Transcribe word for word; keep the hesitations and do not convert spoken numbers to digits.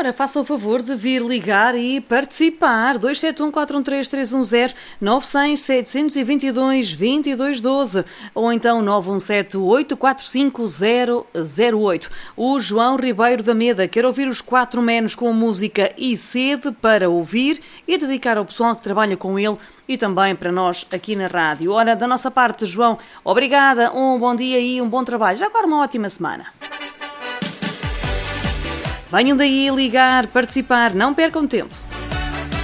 Ora, faça o favor de vir ligar e participar. dois sete um, quatro um três, três um zero, nove zero zero, sete dois dois, dois dois um dois ou então nove um sete, oito quatro cinco, zero zero oito. O João Ribeiro da Meda quer ouvir os Quatro Menos com música e sede para ouvir e dedicar ao pessoal que trabalha com ele e também para nós aqui na rádio. Ora, da nossa parte, João, obrigada, um bom dia e um bom trabalho. Já agora uma ótima semana. Venham daí ligar, participar, não percam tempo.